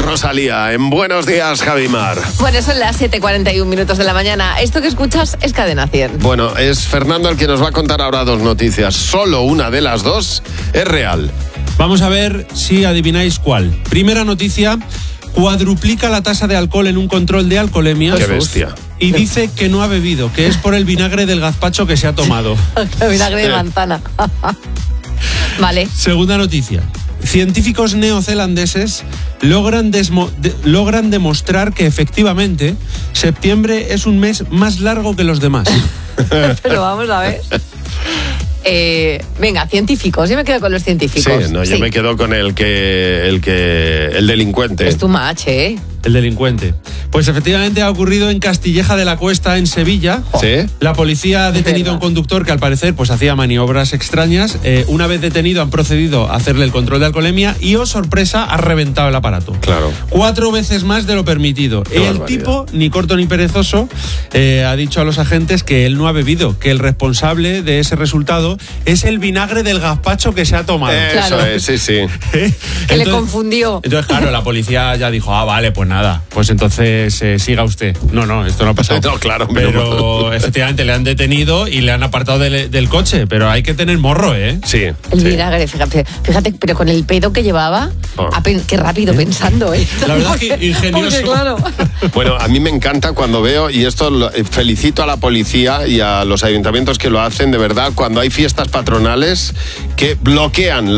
Rosalía en Buenos Días, Javimar. Bueno, son las 7:41 de la mañana. Esto que escuchas es Cadena 100. Bueno, es Fernando el que nos va a contar ahora dos noticias. Solo una de las dos es real. Vamos a ver si adivináis cuál. Primera noticia: cuadruplica la tasa de alcohol en un control de alcoholemia. Qué bestia. Y dice que no ha bebido, que es por el vinagre del gazpacho que se ha tomado. El vinagre de manzana. Vale. Segunda noticia: científicos neozelandeses logran demostrar que efectivamente septiembre es un mes más largo que los demás. Pero vamos a ver. Venga, científicos. Yo me quedo con los científicos. Sí, no, yo me quedo con el delincuente. Es too much, ¿eh? El delincuente. Pues efectivamente ha ocurrido en Castilleja de la Cuesta, en Sevilla. ¿Sí? La policía ha detenido a un conductor que al parecer pues hacía maniobras extrañas. Una vez detenido han procedido a hacerle el control de alcoholemia y, oh sorpresa, ha reventado el aparato. Claro. 4 veces más de lo permitido. Qué El barbaridad. tipo, ni corto ni perezoso, ha dicho a los agentes que él no ha bebido, que el responsable de ese resultado es el vinagre del gazpacho que se ha tomado. Eso Claro. es, sí. Que le confundió. Entonces, claro, la policía ya dijo, vale, pues nada, pues entonces siga usted. No, esto no ha pasado. No, claro, pero efectivamente le han detenido y le han apartado del coche, pero hay que tener morro, ¿eh? Sí. El sí. vinagre, fíjate, pero con el pedo que llevaba, Oh. qué rápido pensando, ¿eh? La verdad es que ingenioso. Porque, claro. Bueno, a mí me encanta cuando veo, y esto felicito a la policía y a los ayuntamientos que lo hacen, de verdad, cuando hay fiestas patronales que bloquean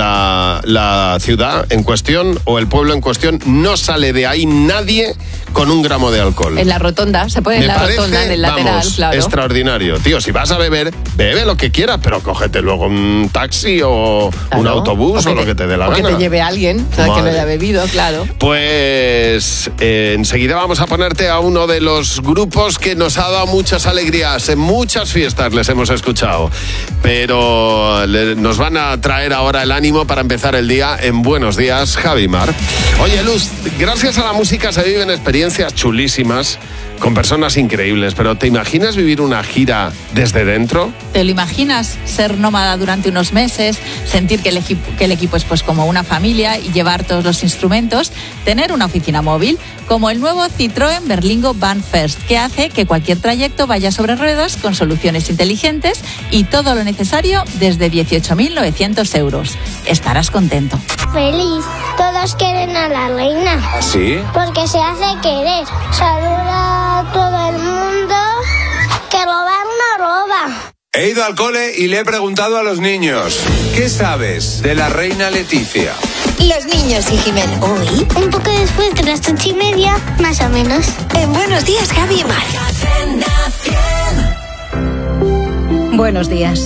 la ciudad en cuestión o el pueblo en cuestión, no sale de ahí nadie con un gramo de alcohol. En la rotonda, se pone Me en la parece, rotonda, en el lateral, vamos, claro. extraordinario. Tío, si vas a beber, bebe lo que quieras, pero cógete luego un taxi o Claro. un autobús o lo que te dé la o gana. que te lleve alguien, ¿sabes? Que no Madre. haya bebido, claro. Pues enseguida vamos a ponerte a uno de los grupos que nos ha dado muchas alegrías. En muchas fiestas les hemos escuchado. Pero nos van a traer ahora el ánimo para empezar el día en Buenos Días, Javimar. Oye, Luz, gracias a la música se viven experiencias chulísimas con personas increíbles. Pero ¿te imaginas vivir una gira desde dentro? ¿Te lo imaginas? Ser nómada durante unos meses, sentir que el equipo es pues como una familia y llevar todos los instrumentos, tener una oficina móvil, como el nuevo Citroën Berlingo Van First, que hace que cualquier trayecto vaya sobre ruedas con soluciones inteligentes y todo lo necesario desde 18.900 euros. Estarás contento. Feliz. Todos quieren a la reina. ¿Sí? Porque se hace querer. Saluda a todo el mundo. Que robar no roba. He ido al cole y le he preguntado a los niños, ¿qué sabes de la reina Leticia? Los niños y Jimeno. Hoy, Un poco después de las 8:30, más o menos. en Buenos Días, Javi y Mar. Buenos días.